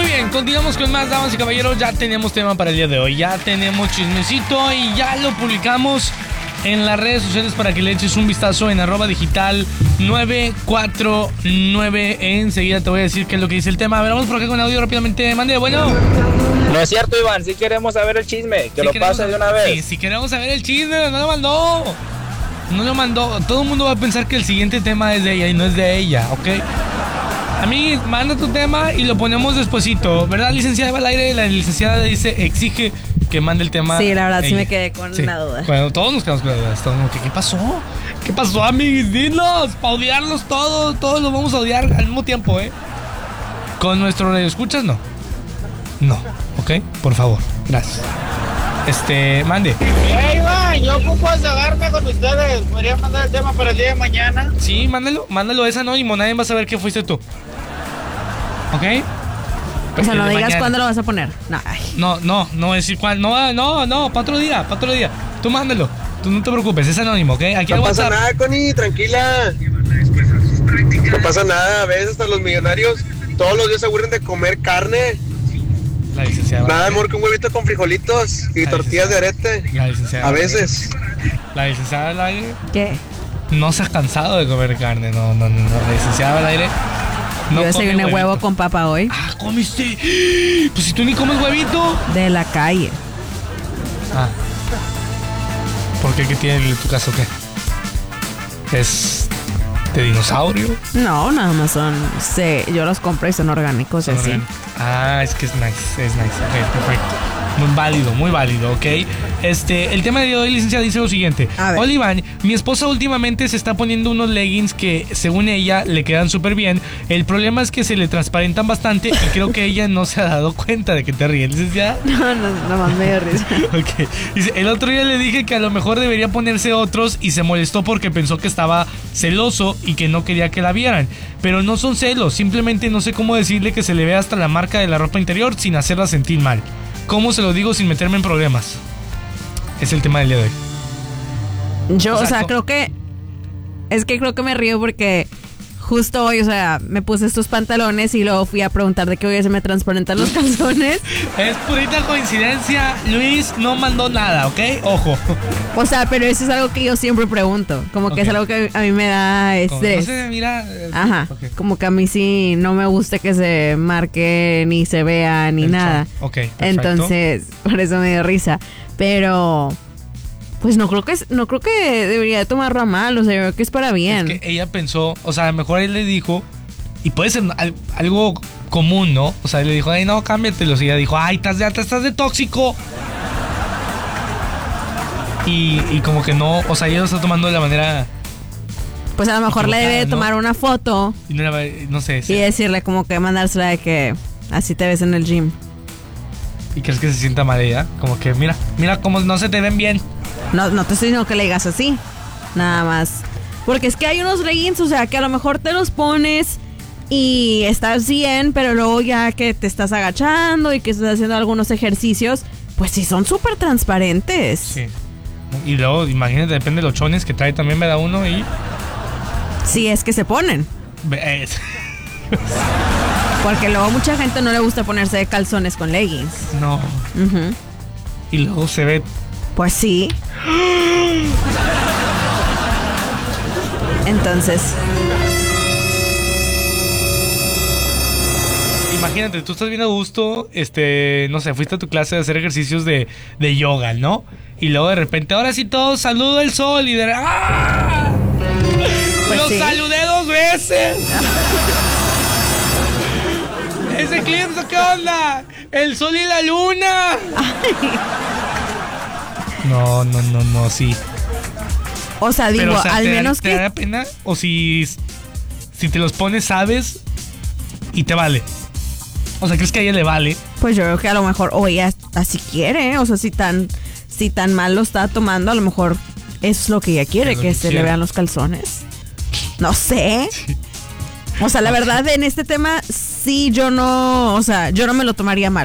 Muy bien, continuamos con más, damas y caballeros. Ya tenemos tema para el día de hoy. Ya tenemos chismecito y ya lo publicamos en las redes sociales para que le eches un vistazo en @digital949. Enseguida te voy a decir qué es lo que dice el tema. A ver, vamos por acá con audio rápidamente. Mande, bueno. No es cierto, Iván, sí queremos saber el chisme, que lo pase de una vez. Sí queremos saber el chisme, no lo mandó. No lo mandó. Todo el mundo va a pensar que el siguiente tema es de ella y no es de ella, ¿ok? A mí, manda tu tema y lo ponemos despuesito, ¿verdad, licenciada al aire? La licenciada exige que mande el tema. Sí, la verdad ella. sí me quedé con la duda. Bueno, todos nos quedamos con la duda. ¿Qué pasó? ¿Qué pasó, amigos? Dinos, para odiarlos todos los vamos a odiar al mismo tiempo, ¿eh? Con nuestro radio escuchas, no, ¿ok? Por favor, gracias. Mande. Hey, Iván, yo ocupo desahogarme con ustedes. ¿Podría mandar el tema para el día de mañana? Sí, mándalo, es anónimo, nadie va a saber que fuiste tú. ¿Ok? O sea, no digas cuándo lo vas a poner. No decir cuál. No, para otro día. Tú mándalo. Tú no te preocupes, es anónimo, ¿ok? Aquí no pasa nada, Connie, tranquila. No pasa nada, a veces hasta los millonarios todos los días se aburren de comer carne. La licenciada. Nada mejor que un huevito con frijolitos y tortillas de arete. La licenciada. A veces. La licenciada al aire. ¿Qué? No se ha cansado de comer carne, no. La licenciada al aire. Yo desayuné huevo con papa hoy. Ah, ¿comiste? Pues si tú ni comes huevito. De la calle. Ah. ¿Por qué? ¿Qué tiene en tu caso? ¿Qué? ¿Es de dinosaurio? No, nada más son... yo los compré y son orgánicos, así. Ah, es que es nice. Ok, perfecto. Muy válido, ¿ok? El tema de hoy, licenciada, dice lo siguiente. Hola, Iván, mi esposa últimamente se está poniendo unos leggings que, según ella, le quedan súper bien. El problema es que se le transparentan bastante y creo que ella no se ha dado cuenta de que te ríes, licenciada. No más me dio risa. Ok. Dice, el otro día le dije que a lo mejor debería ponerse otros y se molestó porque pensó que estaba celoso y que no quería que la vieran. Pero no son celos, simplemente no sé cómo decirle que se le vea hasta la marca de la ropa interior sin hacerla sentir mal. ¿Cómo se lo digo sin meterme en problemas? Es el tema del día de hoy. Yo, creo que... Es que creo que me río porque justo hoy, me puse estos pantalones y luego fui a preguntar de qué hoy se me transparentan los calzones. Es purita coincidencia. Luis no mandó nada, ¿ok? Ojo. Pero eso es algo que yo siempre pregunto. Como que es algo que a mí me da estrés. No se mira. Ajá. Okay. Como que a mí sí no me gusta que se marque, ni se vea, ni nada. Ok, perfecto. Entonces, por eso me dio risa. Pero... Pues no creo que debería tomarlo a mal, yo creo que es para bien. Es que ella pensó, a lo mejor él le dijo, y puede ser algo común, ¿no? Él le dijo, ay, no, cámbiatelos. Y ella dijo, ay, estás de tóxico. Y como que no, ella lo está tomando de la manera... Pues a lo mejor le debe tomar una foto. Y no sé. Y decirle como que mandársela de que así te ves en el gym. ¿Y crees que se sienta mal ella? Como que, mira cómo no se te ven bien. No te estoy diciendo que le digas así. Nada más. Porque es que hay unos leggings, que a lo mejor te los pones y estás bien, pero luego ya que te estás agachando y que estás haciendo algunos ejercicios, pues sí son súper transparentes. Sí. Y luego, imagínate, depende de los chones que trae también, ¿verdad? Uno y... Sí, es que se ponen. Porque luego mucha gente no le gusta ponerse de calzones con leggings. No. Uh-huh. Y luego se ve... Pues sí. Entonces... Imagínate, tú estás bien a gusto, no sé, fuiste a tu clase de hacer ejercicios de yoga, ¿no? Y luego de repente, ahora sí todos saludo el sol y de... ¡Ah! Pues ¡los saludé 2 veces! ¡Ese eclipse, qué onda! ¡El sol y la luna! Ay. No, sí. Digo, al menos que... ¿Te da pena? O si te los pones, sabes, y te vale. ¿Crees que a ella le vale? Pues yo creo que a lo mejor, ella así quiere, si tan mal lo está tomando, a lo mejor es lo que ella quiere, que se le vean los calzones. No sé. Sí. La verdad, en este tema, sí, yo no me lo tomaría mal.